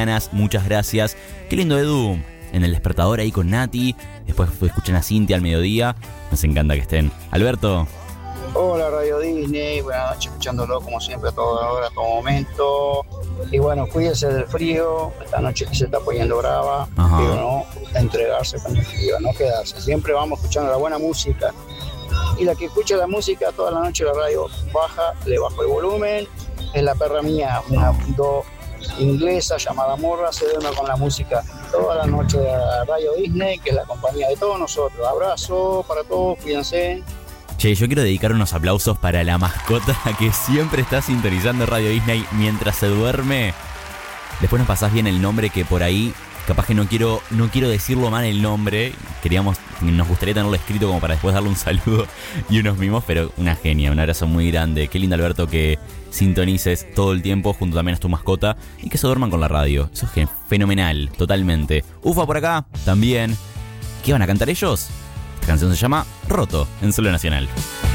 mañanas. Muchas gracias. Qué lindo, Edu. En el despertador ahí con Nati. Después escuchan a Cintia al mediodía. Nos encanta que estén. Alberto. Hola Radio Disney, buenas noches, escuchándolo como siempre a toda hora, a todo momento. Y bueno, cuídense del frío, esta noche que se está poniendo brava, pero no entregarse con el frío, no quedarse. Siempre vamos escuchando la buena música. Y la que escucha la música toda la noche la radio baja, le bajo el volumen. Es la perra mía, una do inglesa llamada Morra, se duerme con la música toda la noche de Radio Disney, que es la compañía de todos nosotros. Abrazo para todos, cuídense. Che, yo quiero dedicar unos aplausos para la mascota que siempre está sintonizando Radio Disney mientras se duerme. Después nos pasás bien el nombre, que por ahí capaz que no quiero decirlo mal el nombre. Nos gustaría tenerlo escrito como para después darle un saludo y unos mimos, pero una genia, un abrazo muy grande. Qué lindo, Alberto, que sintonices todo el tiempo junto también a tu mascota y que se duerman con la radio. Eso es fenomenal, totalmente. Ufa por acá, también. ¿Qué van a cantar ellos? Esta canción se llama Roto, en Solo Nacional.